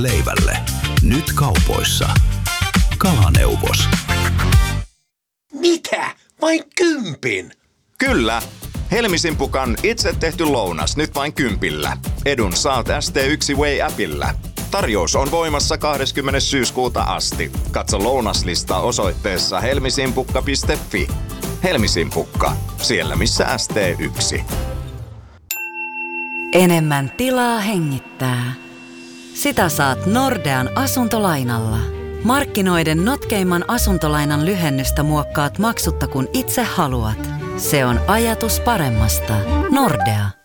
leivälle. Nyt kaupoissa. Kalaneuvos. Mitä? Vain 10? Kyllä. Helmisimpukan itse tehty lounas nyt vain 10. Edun saat ST1 Way-appillä. Tarjous on voimassa 20. syyskuuta asti. Katso lounaslista osoitteessa helmisimpukka.fi. Helmisimpukka. Siellä missä ST1. Enemmän tilaa hengittää. Sitä saat Nordean asuntolainalla. Markkinoiden notkeimman asuntolainan lyhennystä muokkaat maksutta kun itse haluat. Se on ajatus paremmasta. Nordea.